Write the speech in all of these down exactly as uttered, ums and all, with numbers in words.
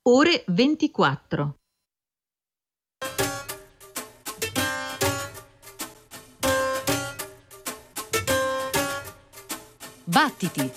ore ventiquattro. Battiti!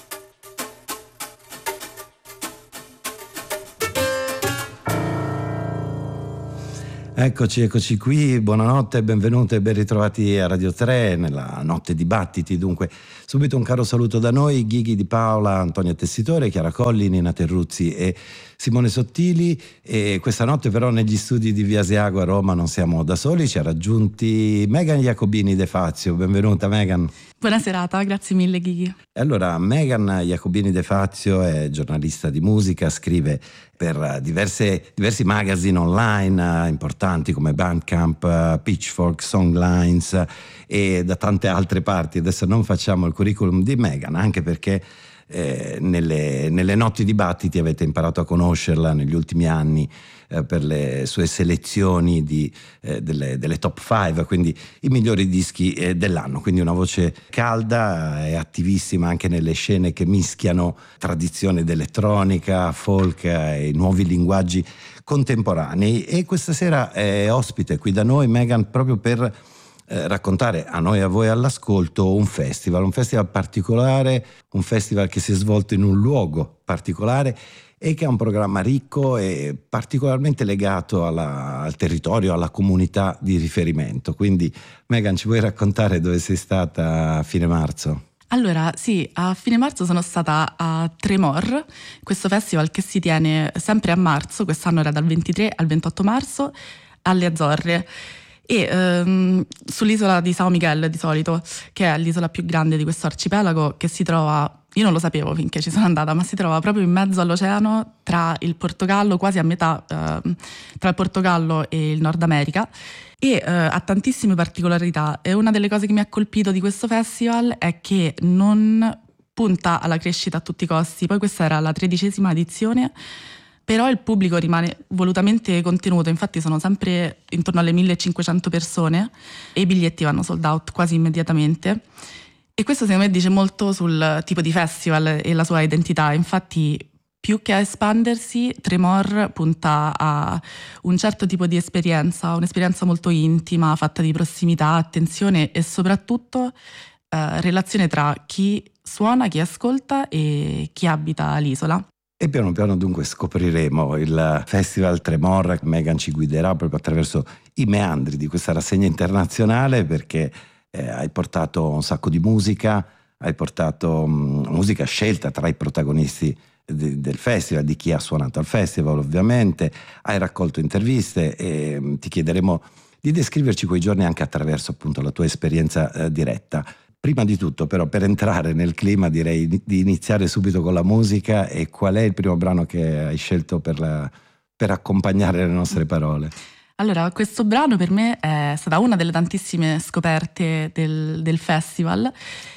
Eccoci, eccoci qui, buonanotte, benvenuti e ben ritrovati a Radio tre nella notte di Battiti. Dunque, subito un caro saluto da noi, Ghighi Di Paola, Antonio Tessitore, Chiara Colli, Nina Terruzzi e Simone Sottili. E questa notte però negli studi di Via Asiago a Roma non siamo da soli, ci ha raggiunti Megan Jacobini De Fazio. Benvenuta Megan. Buona serata, grazie mille Ghighi. Allora, Megan Jacobini De Fazio è giornalista di musica, scrive per diverse, diversi magazine online eh, importanti come Bandcamp, uh, Pitchfork, Songlines e da tante altre parti. Adesso non facciamo il curriculum di Megan, anche perché eh, nelle, nelle notti di Battiti avete imparato a conoscerla negli ultimi anni eh, per le sue selezioni di, eh, delle, delle top cinque, quindi i migliori dischi eh, dell'anno. Quindi una voce calda e attivissima anche nelle scene che mischiano tradizione d'elettronica, folk e nuovi linguaggi contemporanei. E questa sera è ospite qui da noi Megan proprio per Eh, raccontare a noi e a voi all'ascolto un festival, un festival particolare, un festival che si è svolto in un luogo particolare e che ha un programma ricco e particolarmente legato alla, al territorio, alla comunità di riferimento. Quindi Megan, ci vuoi raccontare dove sei stata a fine marzo? Allora, sì, a fine marzo sono stata a Tremor, questo festival che si tiene sempre a marzo, quest'anno era dal ventitré al ventotto marzo, alle Azzorre. E ehm, sull'isola di São Miguel di solito, che è l'isola più grande di questo arcipelago, che si trova, io non lo sapevo finché ci sono andata, ma si trova proprio in mezzo all'oceano tra il Portogallo, quasi a metà eh, tra il Portogallo e il Nord America, e eh, ha tantissime particolarità. E una delle cose che mi ha colpito di questo festival è che non punta alla crescita a tutti i costi. Poi questa era la tredicesima edizione, però il pubblico rimane volutamente contenuto, infatti sono sempre intorno alle millecinquecento persone e i biglietti vanno sold out quasi immediatamente. E questo secondo me dice molto sul tipo di festival e la sua identità. Infatti più che a espandersi, Tremor punta a un certo tipo di esperienza, un'esperienza molto intima, fatta di prossimità, attenzione e soprattutto eh, relazione tra chi suona, chi ascolta e chi abita l'isola. E piano piano dunque scopriremo il Festival Tremor. Megan ci guiderà proprio attraverso i meandri di questa rassegna internazionale, perché eh, hai portato un sacco di musica, hai portato mh, musica scelta tra i protagonisti di, del festival, di chi ha suonato al festival ovviamente, hai raccolto interviste e mh, ti chiederemo di descriverci quei giorni anche attraverso appunto la tua esperienza eh, diretta. Prima di tutto però, per entrare nel clima, direi di iniziare subito con la musica. E qual è il primo brano che hai scelto per, la, per accompagnare le nostre parole? Allora, questo brano per me è stata una delle tantissime scoperte del, del festival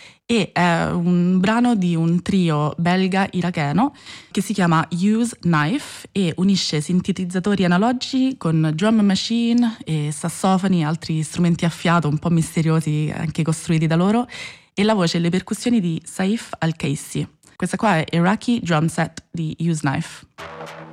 e è un brano di un trio belga-iracheno che si chiama Use Knife e unisce sintetizzatori analogici con drum machine e sassofoni e altri strumenti a fiato un po' misteriosi anche costruiti da loro, e la voce e le percussioni di Saif Al-Kaissi. Questa qua è Iraqi Drum Set di Use Knife.